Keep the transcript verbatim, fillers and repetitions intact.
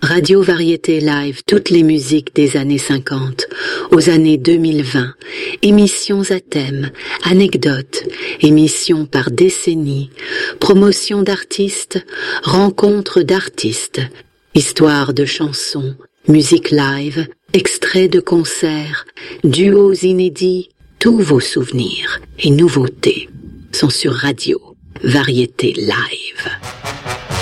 Radio Variété Live, toutes les musiques des années cinquante aux années deux mille vingt, émissions à thème, anecdotes, émissions par décennie, promotion d'artistes, rencontres d'artistes, histoires de chansons, musique live, extraits de concerts, duos inédits, tous vos souvenirs et nouveautés sont sur Radio Variété Live.